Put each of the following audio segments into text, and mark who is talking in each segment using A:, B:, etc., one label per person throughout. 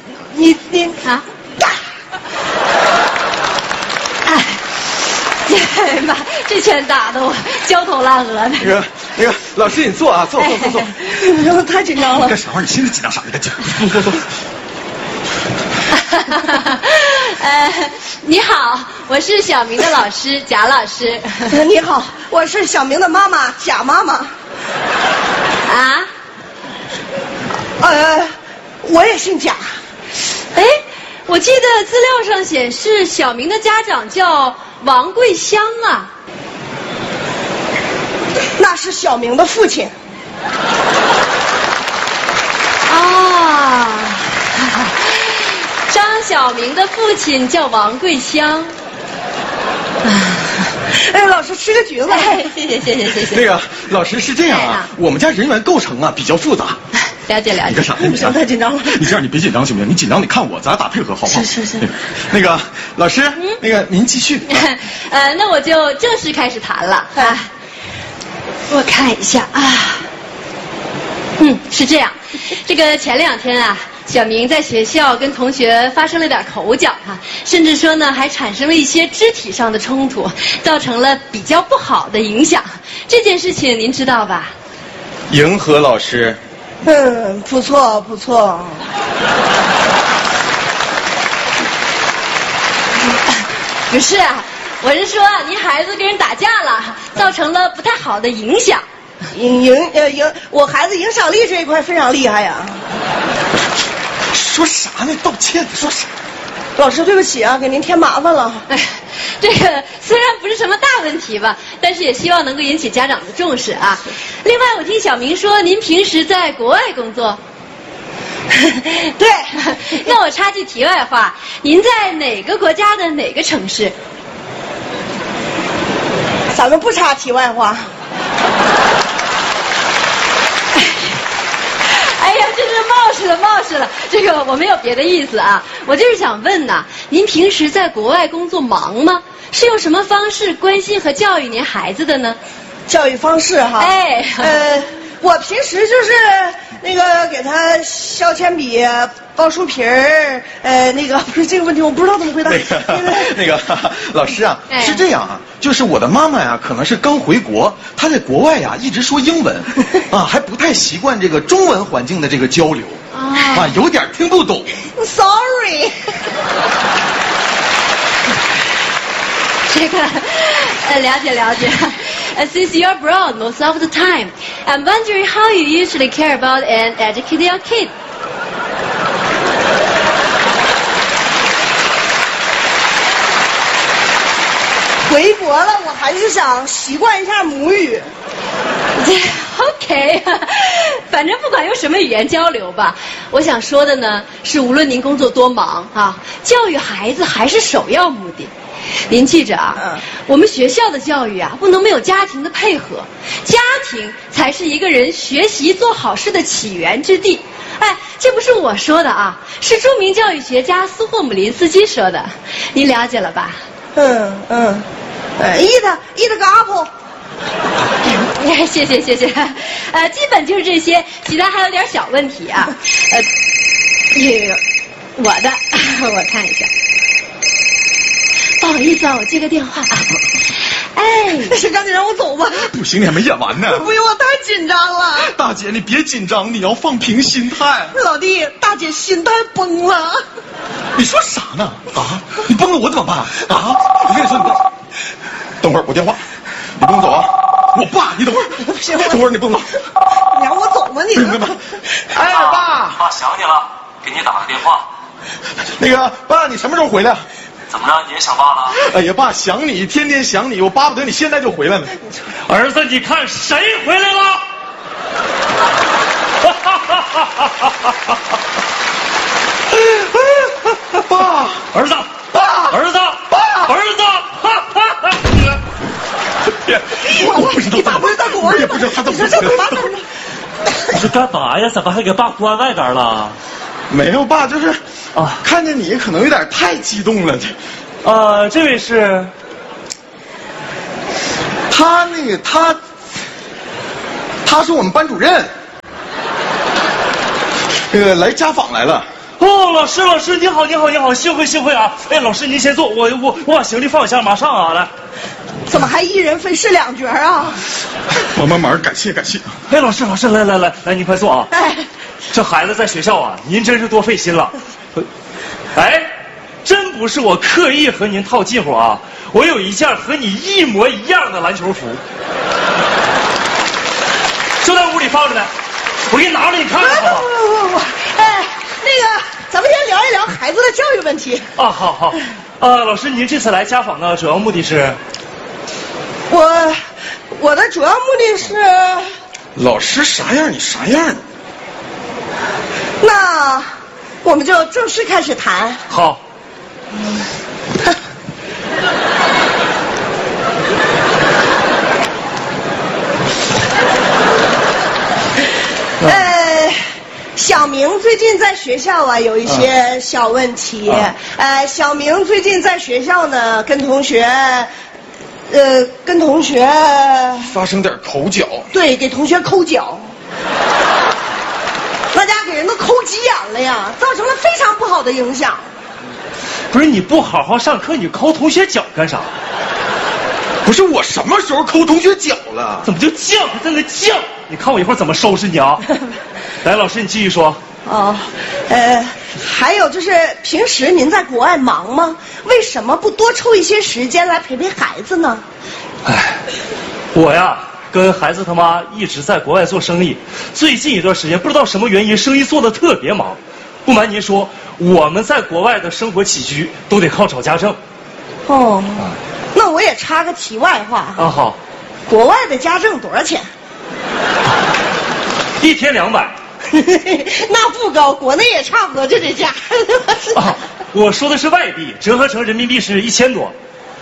A: 你
B: 啊？哎呀妈，这拳打得我焦头烂额的。
C: 那个，老师你坐啊，坐。
A: 哎呦，太紧张了。
C: 干啥玩意儿？你心里紧张啥？你赶紧坐。
B: 你好，我是小明的老师贾老师。
A: 你好，我是小明的妈妈贾妈妈。
B: 啊？
A: 我也姓贾。
B: 哎，我记得资料上显示小明的家长叫王桂香啊。
A: 那是小明的父亲。
B: 啊，张小明的父亲叫王桂香。
A: 哎，老师吃个橘子。
B: 谢谢。
C: 那个老师是这样啊，我们家人员构成啊比较复杂。
B: 了解。
C: 你干啥？
A: 不行，太紧张了。
C: 你这样你别紧张行不行？你紧张你看我，咱俩打配合好不好？
A: 是。
C: 那个老师，那个您继续。
B: 那我就正式开始谈了啊。我看一下啊。是这样，这个前2天啊，小明在学校跟同学发生了点口角啊，甚至说呢还产生了一些肢体上的冲突，造成了比较不好的影响。这件事情您知道吧？
C: 迎合老师。
A: 不错。
B: 不是啊，我是说您孩子跟人打架了，造成了不太好的影响。
A: 我孩子影响力这一块非常厉害呀。
C: 说啥呢？道歉，说啥？
A: 老师对不起啊，给您添麻烦了。
B: 这个虽然不是什么大问题吧，但是也希望能够引起家长的重视啊。另外，我听小明说您平时在国外工作。
A: 对。
B: 那我插句题外话，您在哪个国家的哪个城市？
A: 咱们不插题外话。
B: 哎呀，这是冒失了。这个我没有别的意思啊，我就是想问呐，您平时在国外工作忙吗？是用什么方式关心和教育您孩子的呢？
A: 教育方式哈。我平时就是那个给他削铅笔、包书皮儿，不是这个问题，我不知道怎么回答。
C: 那个老师啊，是这样啊，就是我的妈妈呀，可能是刚回国，她在国外呀一直说英文，啊，还不太习惯这个中文环境的这个交流，啊，有点听不懂。
A: Sorry。
B: 这个了解。Since you're abroad most of the time, I'm wondering how you usually care about and educate your kid.
A: 回国了，我还是想习惯一下母语。
B: OK， 反正不管用什么语言交流吧，我想说的呢是，无论您工作多忙啊，教育孩子还是首要目的。您记着啊，我们学校的教育啊，不能没有家庭的配合，家庭才是一个人学习做好事的起源之地。哎，这不是我说的啊，是著名教育学家斯霍姆林斯基说的，您了解了吧
A: ？Eat个 apple。
B: 谢谢，基本就是这些，其他还有点小问题啊。我看一下。不好意思啊，我接个电话啊。
A: 是赶紧让我走吧。
C: 不行，你还没演完呢。
A: 不行，我太紧张了。
C: 大姐，你别紧张，你要放平心态。
A: 老弟，大姐心态崩了。
C: 你说啥呢？啊，你崩了我怎么办啊？我跟你说，等会儿我电话，你不用走啊。我爸，你等会儿。
A: 不行，
C: 等会儿你不能走。
A: 你让我走吗你？
C: 爸
D: 想你了，给你打个电话。
C: 那个爸，你什么时候回来？
D: 怎么着，你也想爸了？
C: 哎呀，爸，想你，天天想你，我巴不得你现在就回来呢。
D: 儿子，你看谁回来了？
C: 爸，
D: 儿子，儿子，
C: 我不知道，
A: 你爸不是在国外吗？
C: 我也不知道他怎么回来的。
D: 你是干嘛呀？怎么还给爸关外边了？
C: 没有，爸，就是看见你可能有点太激动了。
D: 这位是？
C: 他是我们班主任，来家访来了。
D: 哦，老师，你好，幸会啊！哎，老师您先坐，我把行李放下，马上啊，来。
A: 怎么还一人分饰两角啊？
C: 帮忙，感谢。
D: 哎，老师，来，您快坐啊！
A: 哎，
D: 这孩子在学校啊，您真是多费心了。哎，真不是我刻意和您套近乎啊，我有一件和你一模一样的篮球服，就在屋里放着呢，我给你拿出来你看看好不好？
A: 不，哎，那个，咱们先聊一聊孩子的教育问题。
D: 啊，好，老师，您这次来家访呢，主要目的是？
A: 我的主要目的是，
C: 老师啥样你啥样。
A: 那我们就正式开始谈。
D: 好。
A: 小明最近在学校啊有一些小问题。小明最近在学校呢跟同学
C: 发生点口角。
A: 对，给同学抠脚。那家给人都抠急眼了呀，造成了非常不好的影响。
D: 不是你不好好上课，你抠同学脚干啥？
C: 不是我什么时候抠同学脚了？
D: 怎么就犟，还在那犟？你看我一会儿怎么收拾你啊！来，老师你继续说。
A: 哦，还有就是平时您在国外忙吗？为什么不多抽一些时间来陪陪孩子呢？
D: 哎，我呀跟孩子他妈一直在国外做生意，最近一段时间不知道什么原因，生意做得特别忙。不瞒您说，我们在国外的生活起居都得靠找家政。
A: 哦，那我也插个题外话
D: 啊。好。
A: 国外的家政多少钱
D: ？1天200。
A: 那不高，国内也差不多就这价。
D: 啊，我说的是外币，折合成人民币是1000多。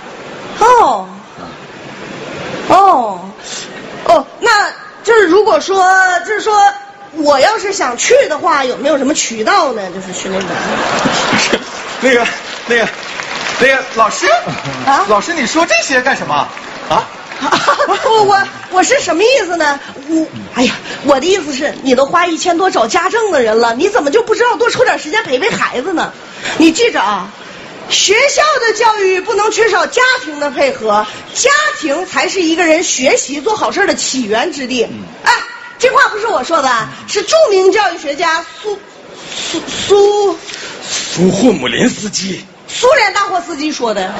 A: 那就是如果说我要是想去的话，有没有什么渠道呢？就是去那边。
C: 那个老师啊，老师你说这些干什么啊？
A: 我是什么意思呢？我的意思是，你都花1000多找家政的人了，你怎么就不知道多抽点时间陪陪孩子呢？你记着啊，学校的教育不能缺少家庭的配合，家庭才是一个人学习做好事的起源之地。哎，这话不是我说的，是著名教育学家苏
C: 霍姆林斯基，
A: 苏联大货司机说的。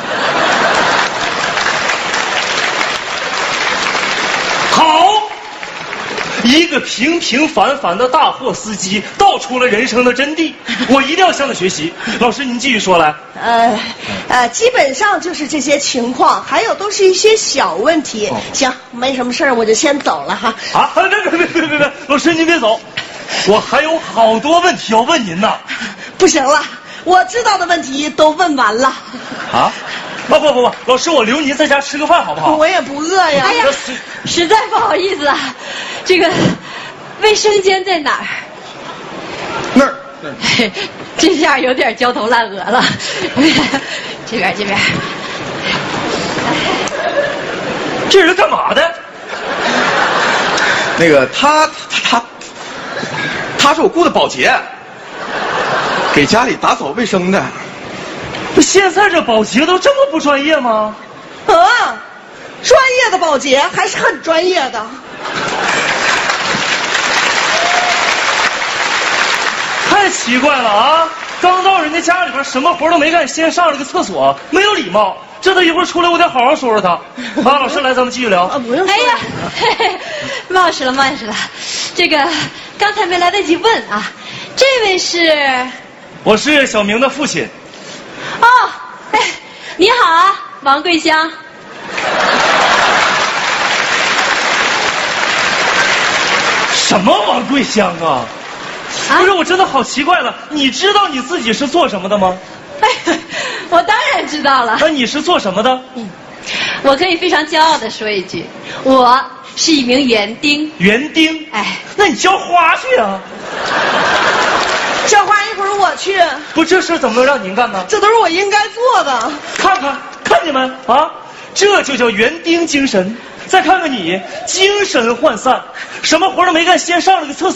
D: 好，一个平平凡凡的大货司机道出了人生的真谛，我一定要向他学习。老师您继续说来。
A: 基本上就是这些情况，还有都是一些小问题。行，没什么事儿，我就先走了哈。
D: 啊，别，老师您别走，我还有好多问题要问您呢。
A: 不行了，我知道的问题都问完了。
D: 啊？不，老师，我留您在家吃个饭好不好？
A: 我也不饿呀。
B: 哎呀，实在不好意思啊，这个卫生间在哪儿？
C: 那儿。
B: 这下有点焦头烂额了。这边。
D: 这人干嘛的？
C: 那个他是我雇的保洁，给家里打扫卫生的。
D: 现在这保洁都这么不专业吗？
A: 专业的保洁还是很专业的。
D: 太奇怪了啊！刚到人家家里边，什么活都没干，先上了个厕所，没有礼貌。这他一会儿出来，我得好好说说他。啊，老师来，咱们继续聊。
A: 不用说。
B: 哎呀，冒失了。这个刚才没来得及问啊，这位是？
D: 我是小明的父亲。
B: 哦，你好啊，王桂香。
D: 什么王桂香啊？不是，我真的好奇怪了，你知道你自己是做什么的吗？
B: 我当然知道了。
D: 那你是做什么的？
B: 我可以非常骄傲地说一句，我是一名园丁。
D: 园丁？那你浇花去啊。
A: 浇花一会儿我去。
D: 不，这事怎么能让您干呢？
A: 这都是我应该做的。
D: 看你们啊，这就叫园丁精神。再看看你，精神涣散，什么活都没干，先上了个厕所。